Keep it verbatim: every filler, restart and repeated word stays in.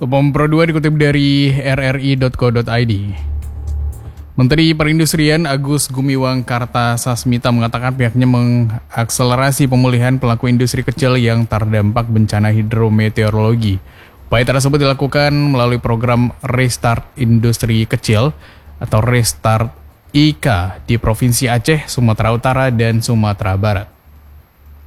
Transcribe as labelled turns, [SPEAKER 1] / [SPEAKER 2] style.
[SPEAKER 1] Pempro dua dikutip dari r r i titik co titik i d. Menteri Perindustrian Agus Gumiwang Kartasasmita mengatakan pihaknya mengakselerasi pemulihan pelaku industri kecil yang terdampak bencana hidrometeorologi. Upaya tersebut dilakukan melalui program Restart Industri Kecil atau Restart I K di Provinsi Aceh, Sumatera Utara, dan Sumatera Barat.